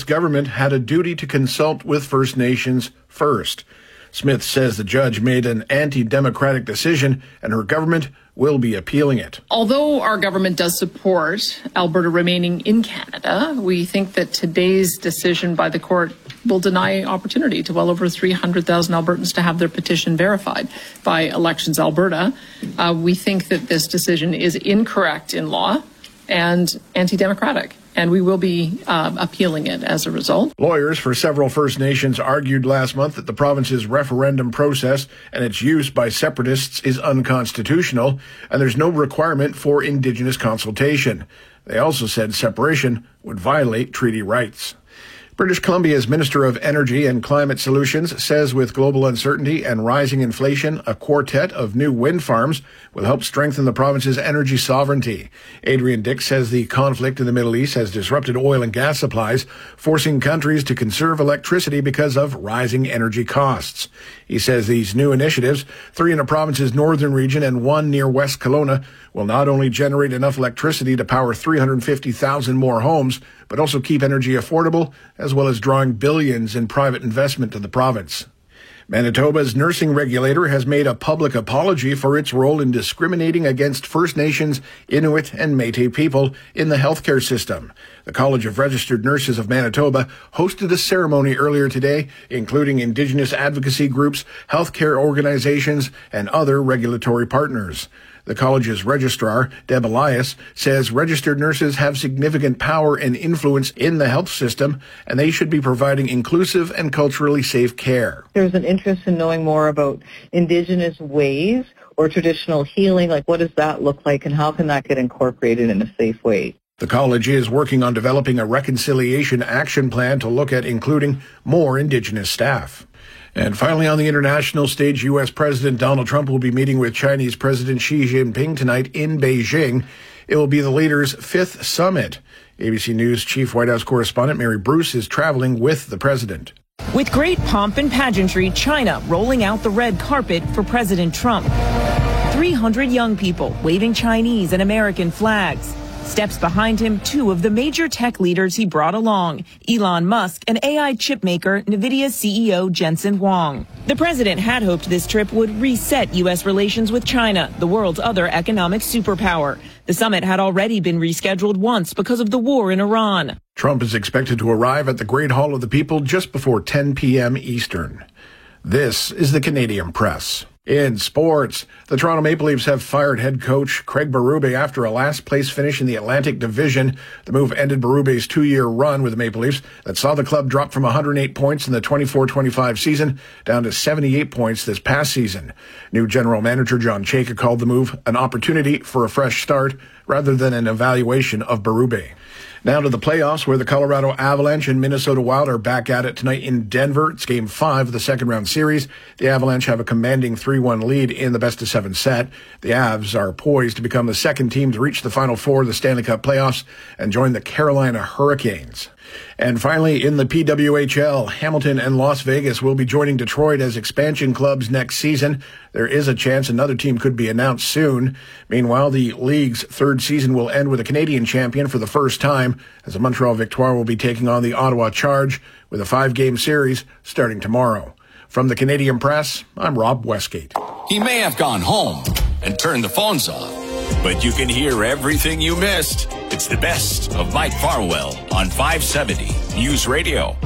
government had a duty to consult with First Nations first. Smith says the judge made an anti-democratic decision and her government will be appealing it. Although our government does support Alberta remaining in Canada, we think that today's decision by the court will deny opportunity to well over 300,000 Albertans to have their petition verified by Elections Alberta. We think that this decision is incorrect in law and anti-democratic, and we will be appealing it as a result. Lawyers for several First Nations argued last month that the province's referendum process and its use by separatists is unconstitutional, and there's no requirement for Indigenous consultation. They also said separation would violate treaty rights. British Columbia's Minister of Energy and Climate Solutions says with global uncertainty and rising inflation, a quartet of new wind farms will help strengthen the province's energy sovereignty. Adrian Dix says the conflict in the Middle East has disrupted oil and gas supplies, forcing countries to conserve electricity because of rising energy costs. He says these new initiatives, 3 in the province's northern region and 1 near West Kelowna, will not only generate enough electricity to power 350,000 more homes, but also keep energy affordable, as well as drawing billions in private investment to the province. Manitoba's nursing regulator has made a public apology for its role in discriminating against First Nations, Inuit, and Métis people in the healthcare system. The College of Registered Nurses of Manitoba hosted a ceremony earlier today, including Indigenous advocacy groups, healthcare organizations, and other regulatory partners. The college's registrar, Deb Elias, says registered nurses have significant power and influence in the health system, and they should be providing inclusive and culturally safe care. There's an interest in knowing more about Indigenous ways or traditional healing, like what does that look like and how can that get incorporated in a safe way. The college is working on developing a reconciliation action plan to look at including more Indigenous staff. And finally, on the international stage, U.S. President Donald Trump will be meeting with Chinese President Xi Jinping tonight in Beijing. It will be the leaders' 5th summit. ABC News Chief White House correspondent Mary Bruce is traveling with the president. With great pomp and pageantry, China rolling out the red carpet for President Trump. 300 young people waving Chinese and American flags. Steps behind him, 2 of the major tech leaders he brought along, Elon Musk and AI chipmaker NVIDIA CEO Jensen Huang. The president had hoped this trip would reset U.S. relations with China, the world's other economic superpower. The summit had already been rescheduled once because of the war in Iran. Trump is expected to arrive at the Great Hall of the People just before 10 p.m. Eastern. This is the Canadian Press. In sports, the Toronto Maple Leafs have fired head coach Craig Berube after a last-place finish in the Atlantic Division. The move ended Berube's 2-year run with the Maple Leafs that saw the club drop from 108 points in the 24-25 season down to 78 points this past season. New general manager John Chayka called the move an opportunity for a fresh start rather than an evaluation of Berube. Now to the playoffs, where the Colorado Avalanche and Minnesota Wild are back at it tonight in Denver. It's Game 5 of the second-round series. The Avalanche have a commanding 3-1 lead in the best-of-7 set. The Avs are poised to become the second team to reach the Final Four of the Stanley Cup playoffs and join the Carolina Hurricanes. And finally, in the PWHL, Hamilton and Las Vegas will be joining Detroit as expansion clubs next season. There is a chance another team could be announced soon. Meanwhile, the league's 3rd season will end with a Canadian champion for the first time, as the Montreal Victoire will be taking on the Ottawa Charge with a 5-game series starting tomorrow. From the Canadian Press, I'm Rob Westgate. He may have gone home and turned the phones off, but you can hear everything you missed. It's the best of Mike Farwell on 570 News Radio.